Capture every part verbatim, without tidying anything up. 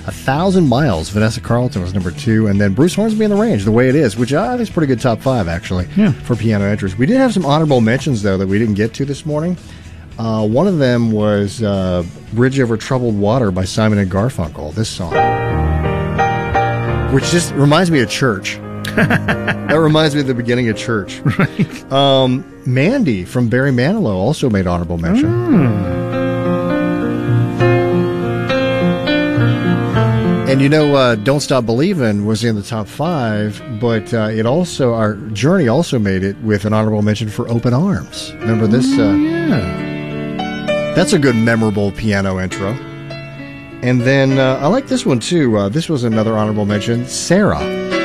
A Thousand Miles, Vanessa Carlton was number two, and then Bruce Hornsby in the Range, The Way It Is, which I think is pretty good top five, actually, yeah. for piano entries. We did have some honorable mentions, though, that we didn't get to this morning. Uh, one of them was uh, Bridge Over Troubled Water by Simon and Garfunkel, this song, which just reminds me of church. That reminds me of the beginning of church. Right. Um, Mandy from Barry Manilow also made honorable mention. Mm. And you know, uh, Don't Stop Believin' was in the top five, but uh, it also, our Journey also made it with an honorable mention for Open Arms. Remember this? Uh, yeah. That's a good, memorable piano intro. And then uh, I like this one too. Uh, this was another honorable mention, Sarah.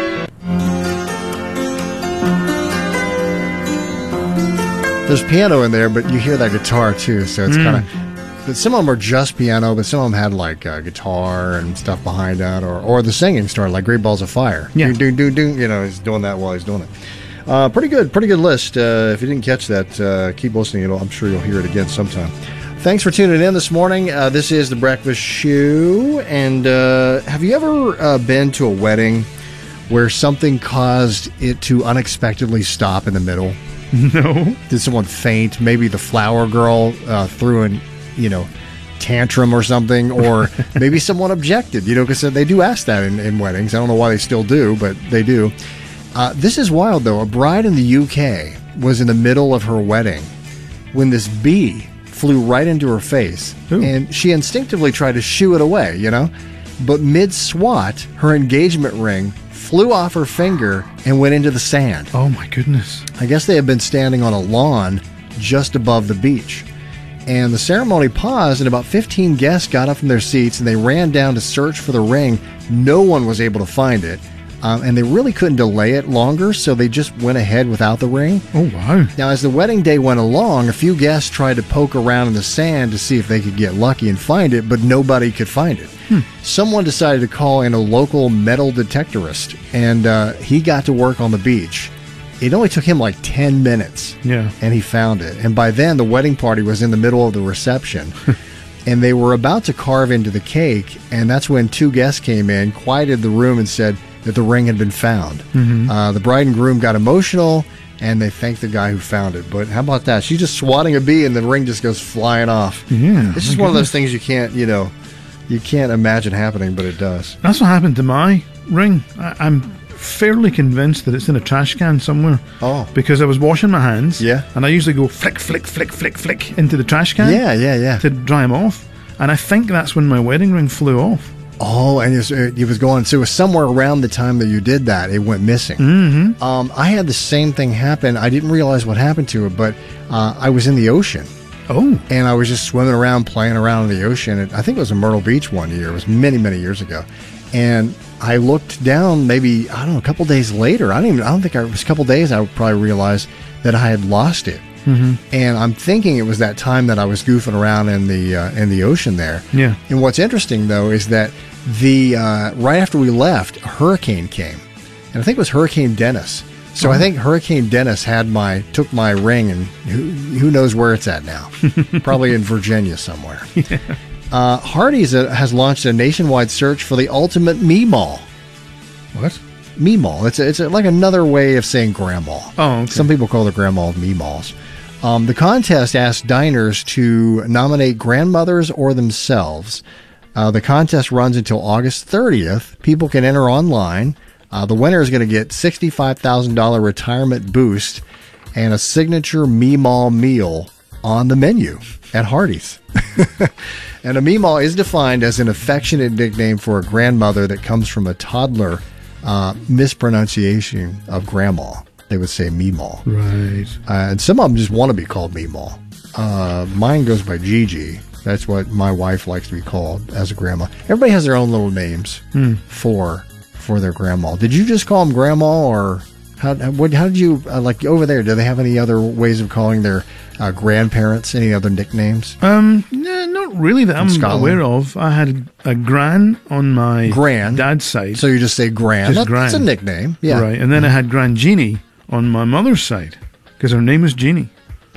There's piano in there, but you hear that guitar too, so it's mm. kind of. But some of them are just piano, but some of them had like uh, guitar and stuff behind that, or or the singing started like Great Balls of Fire. Yeah, do do do. You know, he's doing that while he's doing it. Uh, pretty good, pretty good list. Uh, if you didn't catch that, uh, keep listening. It'll, I'm sure you'll hear it again sometime. Thanks for tuning in this morning. Uh, this is the Breakfast Shoe, and uh, have you ever uh, been to a wedding where something caused it to unexpectedly stop in the middle? No. Did someone faint? Maybe the flower girl uh, threw an you know, tantrum or something, or maybe someone objected, you know, because they do ask that in, in weddings. I don't know why they still do, but they do. Uh, this is wild, though. A bride in the U K was in the middle of her wedding when this bee flew right into her face, Ooh. and she instinctively tried to shoo it away, you know, but mid-swat, her engagement ring flew off her finger and went into the sand. Oh, my goodness. I guess they had been standing on a lawn just above the beach. And the ceremony paused, and about fifteen guests got up from their seats, and they ran down to search for the ring. No one was able to find it, um, and they really couldn't delay it longer, so they just went ahead without the ring. Oh, wow. Now, as the wedding day went along, a few guests tried to poke around in the sand to see if they could get lucky and find it, but nobody could find it. Hmm. Someone decided to call in a local metal detectorist, and uh, he got to work on the beach. It only took him like ten minutes, yeah, and he found it. And by then, the wedding party was in the middle of the reception, and they were about to carve into the cake, and that's when two guests came in, quieted the room, and said that the ring had been found. Mm-hmm. Uh, the bride and groom got emotional, and they thanked the guy who found it. But how about that? She's just swatting a bee, and the ring just goes flying off. Yeah, it's just one of those things you can't, you know, you can't imagine happening, but it does. That's what happened to my ring. I, I'm fairly convinced that it's in a trash can somewhere. Oh. Because I was washing my hands. Yeah. And I usually go flick, flick, flick, flick, flick into the trash can. Yeah, yeah, yeah. To dry them off. And I think that's when my wedding ring flew off. Oh, and it was, it was going, so it was somewhere around the time that you did that, it went missing. Mm-hmm. Um, I had the same thing happen. I didn't realize what happened to it, but uh, I was in the ocean. Oh. And I was just swimming around, playing around in the ocean. And I think it was in Myrtle Beach one year. It was many, many years ago. And I looked down maybe, I don't know, a couple days later. I don't even, I don't think I, it was a couple days I probably realized that I had lost it. Mm-hmm. And I'm thinking it was that time that I was goofing around in the uh, in the ocean there. Yeah. And what's interesting, though, is that the uh, right after we left, a hurricane came. And I think it was Hurricane Dennis. So oh. I think Hurricane Dennis had my, took my ring, and who, who knows where it's at now. Probably in Virginia somewhere. Yeah. Uh, Hardee's uh, has launched a nationwide search for the ultimate Meemaw. What? Meemaw. It's a, it's a, like another way of saying grandma. Oh, okay. Some people call their grandma Meemaws. Um, the contest asked diners to nominate grandmothers or themselves. Uh, the contest runs until August thirtieth. People can enter online. Uh, the winner is going to get sixty-five thousand dollars retirement boost and a signature Meemaw meal on the menu at Hardee's. And a Meemaw is defined as an affectionate nickname for a grandmother that comes from a toddler uh, mispronunciation of grandma. They would say Meemaw. Right. Uh, and some of them just want to be called Meemaw. Uh, mine goes by Gigi. That's what my wife likes to be called as a grandma. Everybody has their own little names mm. for for their grandma. Did you just call them grandma, or how? What? How did you uh, like over there? Do they have any other ways of calling their uh, grandparents? Any other nicknames? Um, no, not really that I'm Scotland? aware of. I had a gran on my Gran dad's side. So you just say gran. Just That, gran. That's a nickname. Yeah. Right, and then I had Gran Jeannie on my mother's side because her name was Jeannie.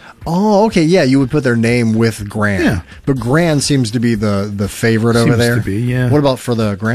Oh, okay, yeah, you would put their name with Gran. Yeah. But Gran seems to be the, the favorite Seems over there. to be, yeah. What about for the grandma?